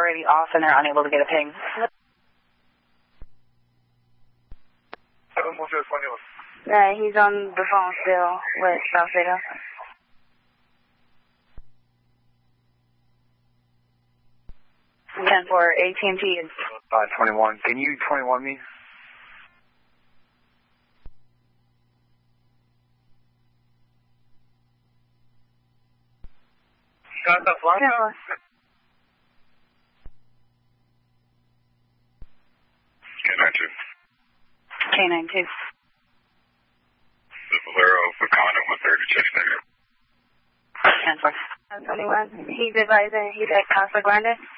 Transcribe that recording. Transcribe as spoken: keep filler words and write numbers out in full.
already off and they're unable to get a ping. Uh, he's on the phone still with Salcedo. ten for A T and T is Uh, twenty-one. Can you twenty-one me? Got the flag? K nine two. K nine two. The Valero for Condon one thirty, check negative. ten four. twenty-one. He's advising he's at Casa Grande.